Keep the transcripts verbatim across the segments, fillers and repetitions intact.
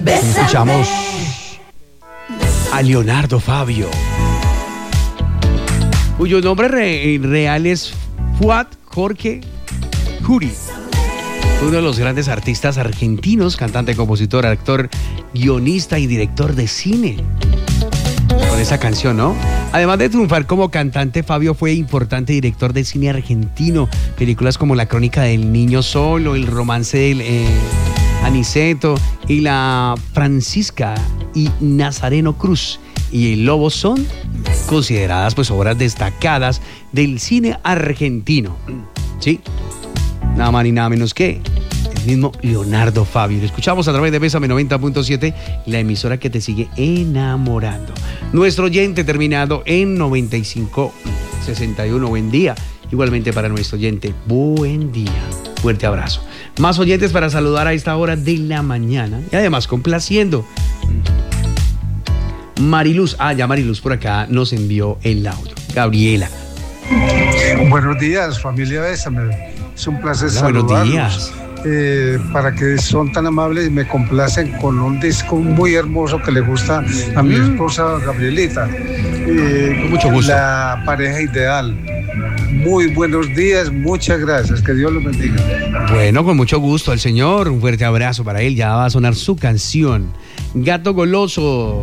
Escuchamos a Leonardo Fabio, cuyo nombre re- real es Fuad Jorge Juri, uno de los grandes artistas argentinos, cantante, compositor, actor, guionista y director de cine. Con esa canción, ¿no? Además de triunfar como cantante, Fabio fue importante director de cine argentino. Películas como La Crónica del Niño Solo, El Romance del eh, Aniceto y La Francisca y Nazareno Cruz y El Lobo son consideradas pues obras destacadas del cine argentino. ¿Sí? Nada más ni nada menos que el mismo Leonardo Fabio. Lo escuchamos a través de Bésame noventa punto siete, la emisora que te sigue enamorando. Nuestro oyente terminado en noventa y cinco sesenta y uno. Buen día. Igualmente para nuestro oyente, buen día. Fuerte abrazo. Más oyentes para saludar a esta hora de la mañana y además complaciendo. Mariluz, ah, ya Mariluz por acá nos envió el audio. Gabriela. Buenos días, familia Bésame. Es un placer Hola, saludarlos. buenos días. Eh, para que son tan amables y me complacen con un disco muy hermoso que le gusta a mi esposa Gabrielita. Eh, Con mucho gusto. La pareja ideal. Muy buenos días, muchas gracias. Que Dios los bendiga. Bueno, con mucho gusto al señor. Un fuerte abrazo para él. Ya va a sonar su canción. Gato Goloso.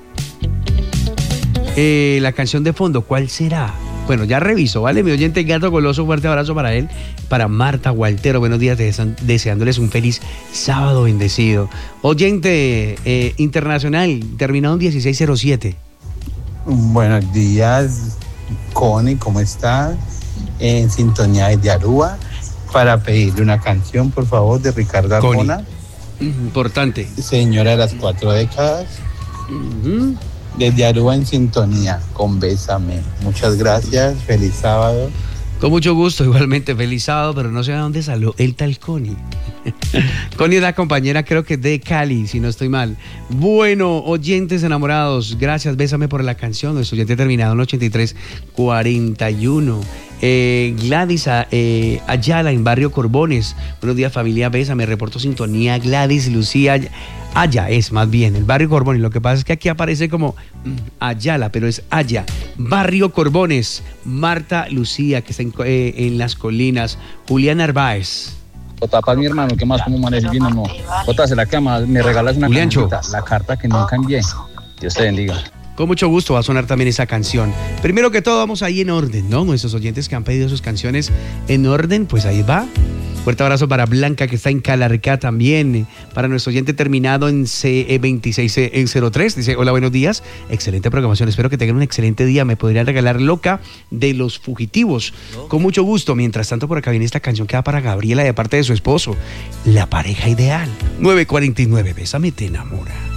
Eh, la canción de fondo, ¿cuál será? Bueno, ya reviso, ¿vale? Mi oyente Gato Goloso, fuerte abrazo para él. Para Marta Gualtero, buenos días, deseándoles un feliz sábado bendecido. Oyente eh, internacional, terminado en dieciséis cero siete. Buenos días, Connie, ¿cómo estás? En sintonía de Aruba, para pedirle una canción, por favor, de Ricardo Arjona. Importante. Señora de las cuatro décadas. Uh-huh. Desde Aruba en sintonía, con Bésame. Muchas gracias, feliz sábado. Con mucho gusto, igualmente, feliz sábado, pero no sé a dónde salió el tal Connie. Connie es la compañera, creo que de Cali, si no estoy mal. Bueno, oyentes enamorados, gracias, Bésame por la canción. Nuestro oyente terminado en ochenta y tres cuarenta y uno. Eh, Gladys eh, Ayala en Barrio Corbones. Buenos días, familia Bésame, reporto sintonía. Gladys Lucía Aya es más bien, el Barrio Corbones. Lo que pasa es que aquí aparece como Ayala, pero es Aya. Barrio Corbones. Marta Lucía, que está en, eh, en Las Colinas. Julián Narváez. Jota, paz, mi hermano, ¿qué más? ¿Cómo amanece? Bien o no. Jota, ¿será que me regalas una carta? La carta que nunca envié. Dios te bendiga. Con mucho gusto va a sonar también esa canción. Primero que todo, vamos ahí en orden, ¿no? Nuestros oyentes que han pedido sus canciones en orden, pues ahí va. Fuerte abrazo para Blanca, que está en Calarcá también. Para nuestro oyente terminado en C veintiséis cero tres. Dice, hola, buenos días. Excelente programación. Espero que tengan un excelente día. Me podrían regalar Loca de Los Fugitivos. Con mucho gusto. Mientras tanto, por acá viene esta canción que va para Gabriela de parte de su esposo. La pareja ideal. nueve cuarenta y nueve. Bésame, te enamora.